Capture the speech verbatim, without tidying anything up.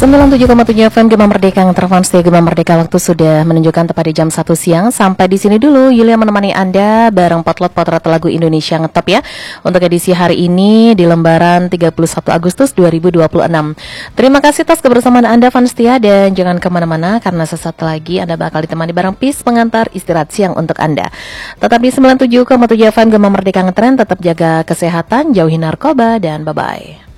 sembilan puluh tujuh koma tujuh F M Gema Merdeka yang terfans di Gema Merdeka. Waktu sudah menunjukkan tepat di jam satu siang. Sampai di sini dulu Yulia menemani Anda bareng potlot potret lagu Indonesia ngetop ya. Untuk edisi hari ini di lembaran tiga puluh satu Agustus dua ribu dua puluh enam. Terima kasih atas kebersamaan Anda fans setia, dan jangan kemana-mana karena sesaat lagi Anda bakal ditemani bareng Pis pengantar istirahat siang untuk Anda. Tetap di sembilan puluh tujuh koma tujuh F M Gema Merdeka ngetren, tetap jaga kesehatan, jauhi narkoba, dan bye-bye.